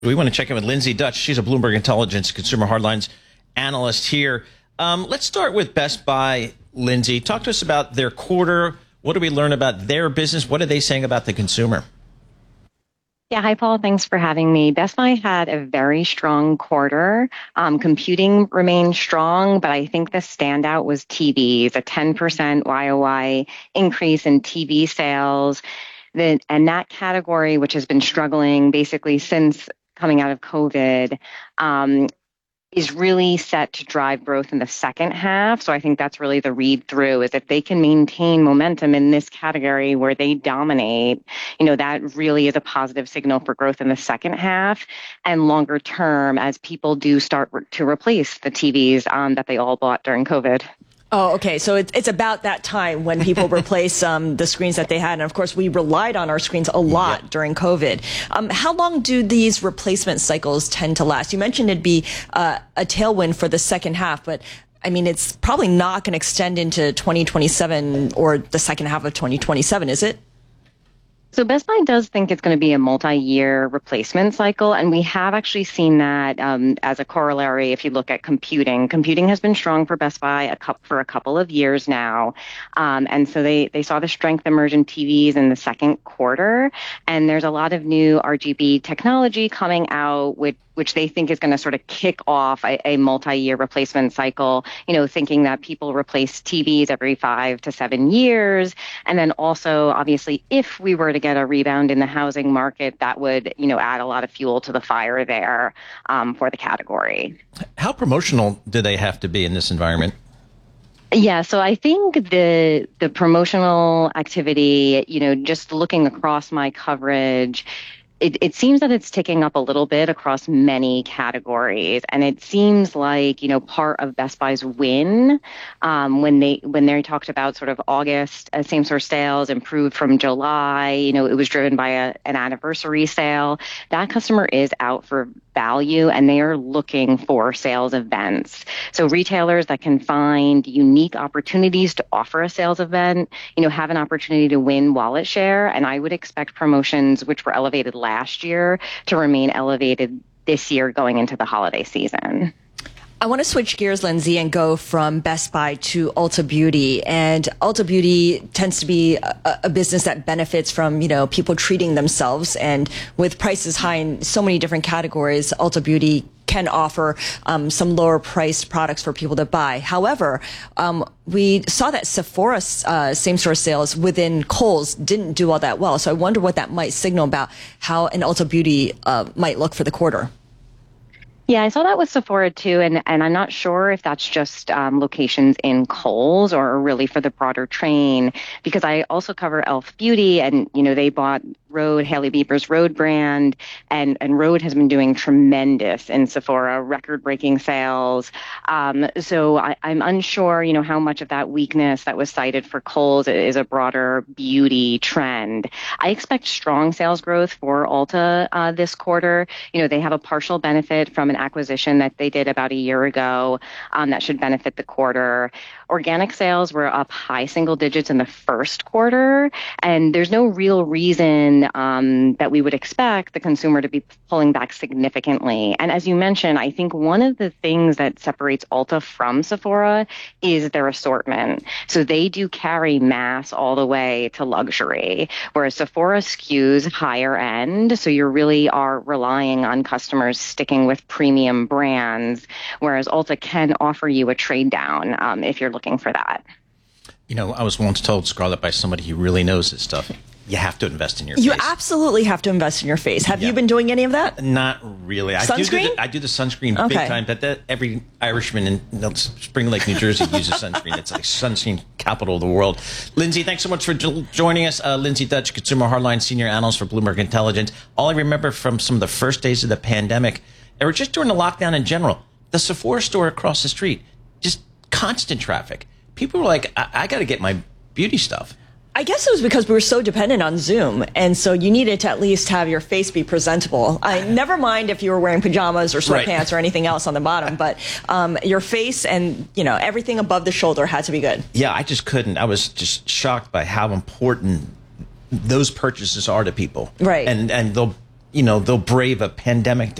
We want to check in with Lindsay Dutch. She's a Bloomberg Intelligence Consumer Hardlines analyst here. Let's start with Best Buy. Lindsay, talk to us about their quarter. What do we learn about their business? What are they saying about the consumer? Yeah, hi, Paul. Thanks for having me. Best Buy had a very strong quarter. Computing remained strong, but I think the standout was TVs, a 10% YOY increase in TV sales. And that category, which has been struggling basically since coming out of COVID, is really set to drive growth in the second half. So I think that's really the read through, is if they can maintain momentum in this category where they dominate, that really is a positive signal for growth in the second half and longer term as people do start to replace the TVs that they all bought during COVID. Oh, okay. So it's about that time when people replace the screens that they had. And of course, we relied on our screens a lot during COVID. How long do these replacement cycles tend to last? You mentioned it'd be a tailwind for the second half, but I mean, it's probably not going to extend into 2027 or the second half of 2027, is it? So Best Buy does think it's going to be a multi-year replacement cycle, and we have actually seen that as a corollary. If you look at computing has been strong for Best Buy for a couple of years now, and so they saw the strength emerge in TVs in the second quarter, and there's a lot of new RGB technology coming out which they think is going to sort of kick off a multi-year replacement cycle, thinking that people replace TVs every 5 to 7 years. And then also, obviously, if we were to get a rebound in the housing market, that would, add a lot of fuel to the fire there for the category. How promotional do they have to be in this environment? Yeah, so I think the promotional activity, just looking across my coverage, it seems that it's ticking up a little bit across many categories. And it seems like, part of Best Buy's win, when they talked about sort of August same-store sales improved from July, it was driven by an anniversary sale. That customer is out for value and they are looking for sales events. So retailers that can find unique opportunities to offer a sales event, have an opportunity to win wallet share. And I would expect promotions, which were elevated last year, to remain elevated this year going into the holiday season. I want to switch gears, Lindsay, and go from Best Buy to Ulta Beauty. And Ulta Beauty tends to be a business that benefits from, people treating themselves. And with prices high in so many different categories, Ulta Beauty can offer some lower priced products for people to buy. However, we saw that Sephora's same-store sales within Kohl's didn't do all that well. So I wonder what that might signal about how an Ulta Beauty might look for the quarter. Yeah, I saw that with Sephora too, and I'm not sure if that's just locations in Kohl's or really for the broader chain, because I also cover e.l.f. Beauty, and they bought Rhode, Hailey Bieber's Rhode brand, and Rhode has been doing tremendous in Sephora, record-breaking sales. So I'm unsure, how much of that weakness that was cited for Kohl's is a broader beauty trend. I expect strong sales growth for Ulta this quarter. They have a partial benefit from an acquisition that they did about a year ago that should benefit the quarter. Organic sales were up high single digits in the first quarter, and there's no real reason that we would expect the consumer to be pulling back significantly. And as you mentioned, I think one of the things that separates Ulta from Sephora is their assortment. So they do carry mass all the way to luxury, whereas Sephora skews higher end. So you really are relying on customers sticking with premium brands, whereas Ulta can offer you a trade down if you're looking for that. I was once told, Scarlett, by somebody who really knows this stuff, you have to invest in your face. You absolutely have to invest in your face. Have you been doing any of that? Not really. Sunscreen? I do the sunscreen big time, but every Irishman in Spring Lake, New Jersey uses sunscreen. It's like sunscreen capital of the world. Lindsay, thanks so much for joining us. Lindsay Dutch, Consumer Hardline Senior Analyst for Bloomberg Intelligence. All I remember from some of the first days of the pandemic, or just during the lockdown in general, the Sephora store across the street, just constant traffic. People were like, I got to get my beauty stuff. I guess it was because we were so dependent on Zoom, and so you needed to at least have your face be presentable. Never mind if you were wearing pajamas or sweatpants or anything else on the bottom, but your face and everything above the shoulder had to be good. Yeah, I just couldn't. I was just shocked by how important those purchases are to people. Right. And they'll they'll brave a pandemic